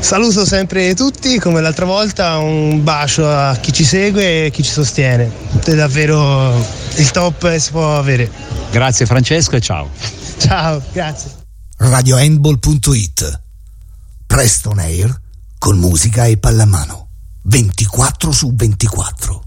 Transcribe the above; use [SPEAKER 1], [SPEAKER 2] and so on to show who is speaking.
[SPEAKER 1] Saluto sempre tutti, come l'altra volta, un bacio a chi ci segue e chi ci sostiene. È davvero il top che si può avere.
[SPEAKER 2] Grazie Francesco e ciao.
[SPEAKER 1] Ciao, grazie.
[SPEAKER 3] RadioHandball.it. Presto on Air con musica e pallamano 24/24.